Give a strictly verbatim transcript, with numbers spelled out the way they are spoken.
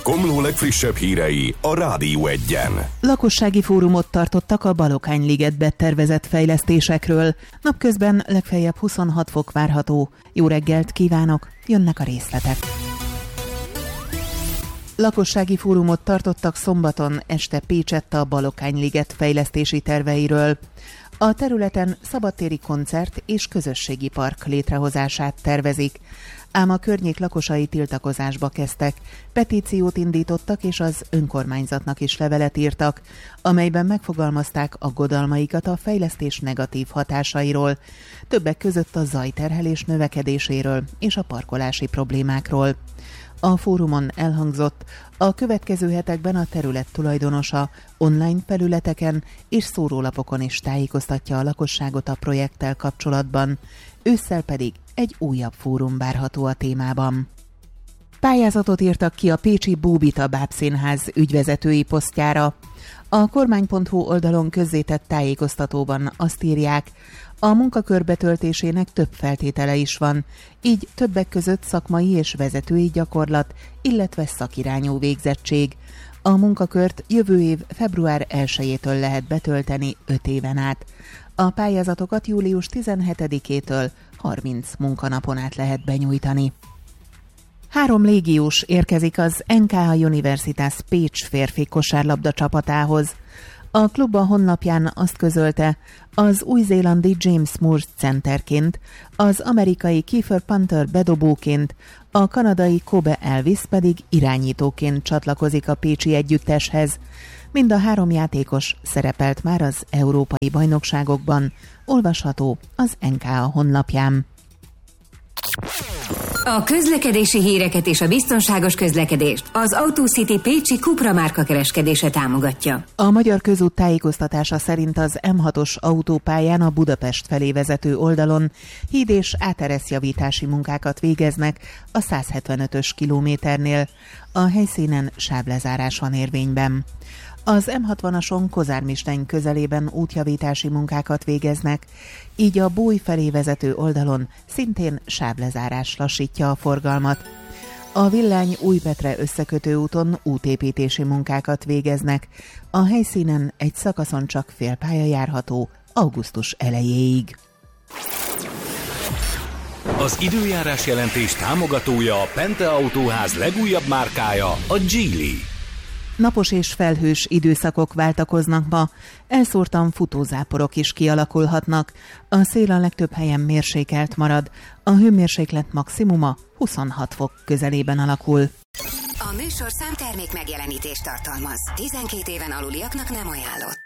Komló legfrissebb hírei a Rádió Egyen. Lakossági fórumot tartottak a Balokhány-ligetbe tervezett fejlesztésekről. Napközben legfeljebb huszonhat fok várható. Jó reggelt kívánok, jönnek a részletek. Lakossági fórumot tartottak szombaton este Pécsett a Balokhány-liget fejlesztési terveiről. A területen szabadtéri koncert és közösségi park létrehozását tervezik, ám a környék lakosai tiltakozásba kezdtek, petíciót indítottak és az önkormányzatnak is levelet írtak, amelyben megfogalmazták aggodalmaikat a fejlesztés negatív hatásairól, többek között a zajterhelés növekedéséről és a parkolási problémákról. A fórumon elhangzott, a következő hetekben a terület tulajdonosa online felületeken és szórólapokon is tájékoztatja a lakosságot a projekttel kapcsolatban, ősszel pedig egy újabb fórum várható a témában. Pályázatot írtak ki a pécsi Bóbita bábszínház ügyvezetői posztjára. A kormány pont hu oldalon közzétett tájékoztatóban azt írják, a munkakör betöltésének több feltétele is van, így többek között szakmai és vezetői gyakorlat, illetve szakirányú végzettség. A munkakört jövő év február elsejétől lehet betölteni öt éven át. A pályázatokat július tizenhetedikétől harminc munkanapon át lehet benyújtani. Három légiós érkezik az en ká á Universitas Pécs férfi kosárlabda csapatához. A klub a honlapján azt közölte, az új-zélandi James Moore centerként, az amerikai Kiefer Panther bedobóként, a kanadai Kobe Elvis pedig irányítóként csatlakozik a pécsi együtteshez. Mind a három játékos szerepelt már az európai bajnokságokban, olvasható az en ká á honlapján. A közlekedési híreket és a biztonságos közlekedést az AutoCity pécsi Cupra márka kereskedése támogatja. A Magyar Közút tájékoztatása szerint az em hatos autópályán a Budapest felé vezető oldalon híd- és átereszjavítási munkákat végeznek a száz hetvenötös kilométernél. A helyszínen sávlezárás van érvényben. Az em hatvanason Kozármisteny közelében útjavítási munkákat végeznek, így a Bój felé vezető oldalon szintén sávlezárás lassítja a forgalmat. A Villány Újpetre összekötő úton útépítési munkákat végeznek, a helyszínen egy szakaszon csak félpálya járható augusztus elejéig. Az időjárás jelentés támogatója a Pente Autóház legújabb márkája, a Geely. Napos és felhős időszakok váltakoznak ma, elszórtan futózáporok is kialakulhatnak. A szél a legtöbb helyen mérsékelt marad, a hőmérséklet maximuma huszonhat fok közelében alakul. A műsor számtermék megjelenítést tartalmaz. tizenkét éven aluliaknak nem ajánlott.